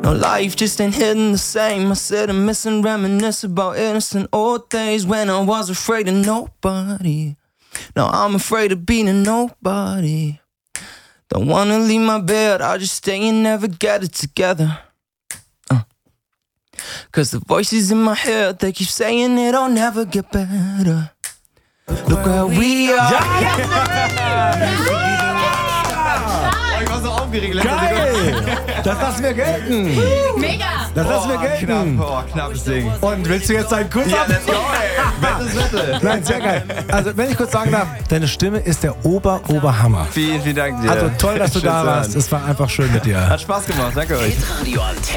No, life just ain't hitting the same. I sit and miss and reminisce about innocent old days when I was afraid of nobody. Now I'm afraid of being a nobody. Don't wanna leave my bed, I'll just stay and never get it together. Cause the voices in my head, they keep saying it'll never get better. Look where we are. Ich war so aufgeregt. Geil! Das lassen wir gelten. Mega! Das lassen wir gelten. Knappes Ding. Und willst du jetzt einen Kuss Ja, ab? let's go, ey. Wette. Nein, sehr geil. Also, wenn ich kurz sagen darf, deine Stimme ist der Oberhammer. Vielen Dank dir. Also toll, dass du Schön da zu warst. hören. Es war einfach schön mit dir. Hat Spaß gemacht. Danke euch. Hitradio Antenne.